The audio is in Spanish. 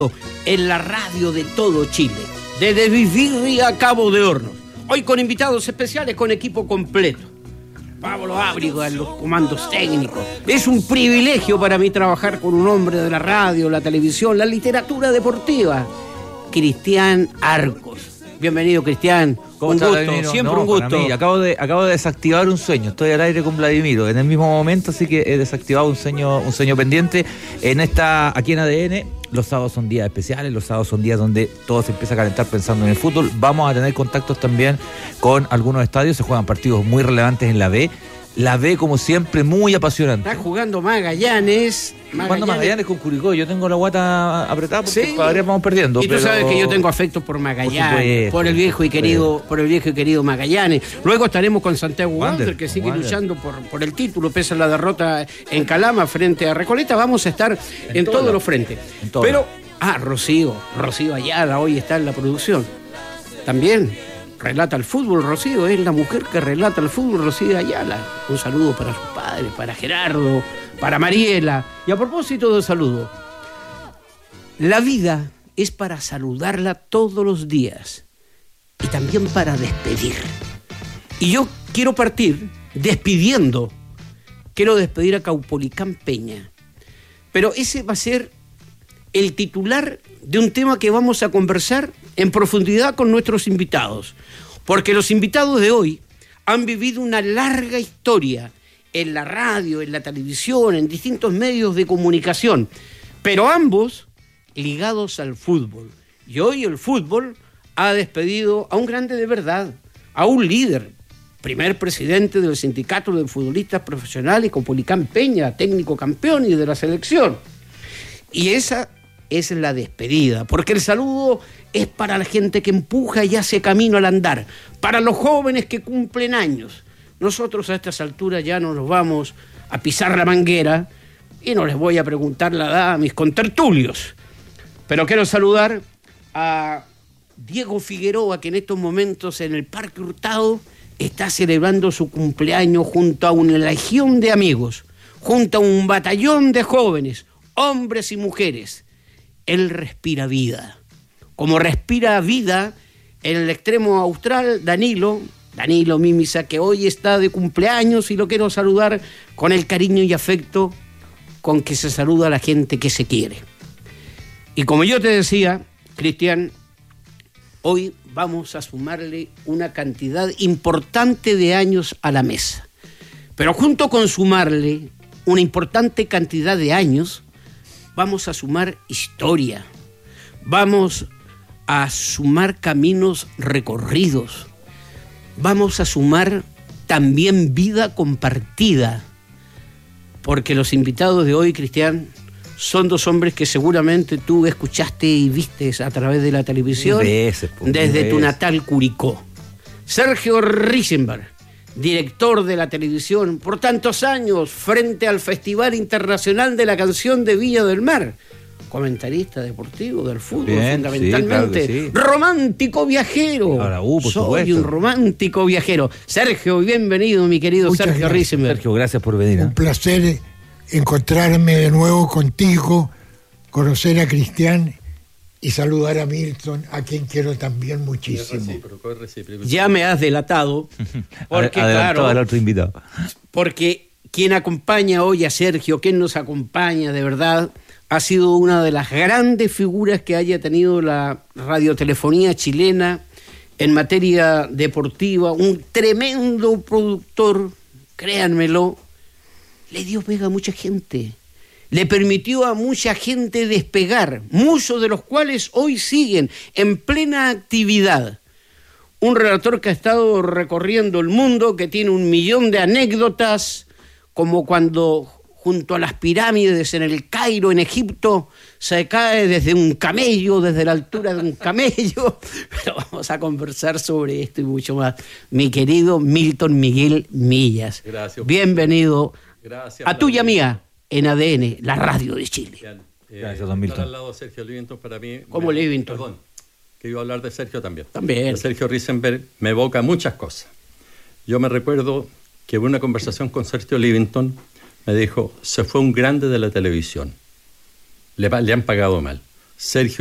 en la radio de todo Chile, desde Vivirria a Cabo de Hornos. Hoy con invitados especiales, con equipo completo. Pablo Ábrigo en los comandos técnicos. Es un privilegio para mí trabajar con un hombre de la radio, la televisión, la literatura deportiva, Cristian Arcos. Bienvenido, Cristian. Un gusto, siempre un gusto. Mí, acabo de desactivar un sueño. Estoy al aire con Vladimiro en el mismo momento, así que he desactivado un sueño pendiente. Aquí en ADN, los sábados son días especiales, los sábados son días donde todo se empieza a calentar pensando en el fútbol. Vamos a tener contactos también con algunos estadios, se juegan partidos muy relevantes en la B. La B, como siempre, muy apasionante. Está jugando Magallanes. Jugando Magallanes con Curicó. Yo tengo la guata apretada porque ¿sí? Vamos perdiendo. Y tú sabes que yo tengo afecto por Magallanes, por el viejo y querido Magallanes. Luego estaremos con Santiago Wander, que sigue luchando por el título, pese a la derrota en Calama frente a Recoleta. Vamos a estar en todos los frentes. Pero, Rocío Ayala hoy está en la producción. También relata el fútbol, Rocío, es la mujer que relata el fútbol, Rocío Ayala. Un saludo para sus padres, para Gerardo, para Mariela. Y a propósito de saludo, la vida es para saludarla todos los días y también para despedir. Y yo quiero partir despidiendo. Quiero despedir a Caupolicán Peña. Pero ese va a ser el titular de un tema que vamos a conversar en profundidad con nuestros invitados, porque los invitados de hoy han vivido una larga historia en la radio, en la televisión, en distintos medios de comunicación, pero ambos ligados al fútbol. Y hoy el fútbol ha despedido a un grande de verdad, a un líder, primer presidente del Sindicato de Futbolistas Profesionales, Caupolicán Peña, técnico campeón y de la selección. Y esa es la despedida, porque el saludo es para la gente que empuja y hace camino al andar, para los jóvenes que cumplen años. Nosotros a estas alturas ya no nos vamos a pisar la manguera y no les voy a preguntar la edad a mis contertulios. Pero quiero saludar a Diego Figueroa, que en estos momentos en el Parque Hurtado está celebrando su cumpleaños junto a una legión de amigos, junto a un batallón de jóvenes, hombres y mujeres. Él respira vida. Como respira vida en el extremo austral Danilo Mímisa, que hoy está de cumpleaños y lo quiero saludar con el cariño y afecto con que se saluda a la gente que se quiere. Y como yo te decía, Cristian, hoy vamos a sumarle una cantidad importante de años a la mesa. Pero junto con sumarle una importante cantidad de años, vamos a sumar historia, vamos a sumar caminos recorridos, vamos a sumar también vida compartida, porque los invitados de hoy, Cristian, son dos hombres que seguramente tú escuchaste y viste a través de la televisión desde tu natal Curicó. Sergio Risenberg, director de la televisión por tantos años frente al Festival Internacional de la Canción de Viña del Mar, comentarista deportivo del fútbol. Bien, fundamentalmente, sí, claro que sí. Romántico viajero. Ahora, por Soy supuesto. Un romántico viajero. Sergio, bienvenido, mi querido. Muchas Sergio Risenberg. Sergio, gracias por venir. Un placer encontrarme de nuevo contigo, conocer a Cristian y saludar a Milton, a quien quiero también muchísimo. Ya me has delatado, porque claro, al otro invitado. Porque quien acompaña hoy a Sergio, quien nos acompaña de verdad, ha sido una de las grandes figuras que haya tenido la radiotelefonía chilena en materia deportiva, un tremendo productor, créanmelo, le dio pega a mucha gente. Le permitió a mucha gente despegar, muchos de los cuales hoy siguen en plena actividad. Un relator que ha estado recorriendo el mundo, que tiene 1 millón de anécdotas, como cuando junto a las pirámides en el Cairo, en Egipto, se cae desde un camello, desde la altura de un camello. Pero vamos a conversar sobre esto y mucho más. Mi querido Milton Miguel Millas. Gracias. Bienvenido. Gracias, a tuya mía en ADN, la radio de Chile. Gracias, don Milton. Estar al lado de Sergio Livingston para mí... ¿Cómo Livingston? Perdón, que iba a hablar de Sergio también. También. Sergio Risenberg me evoca muchas cosas. Yo me recuerdo que hubo una conversación con Sergio Livingston, me dijo, se fue un grande de la televisión. Le han pagado mal. Sergio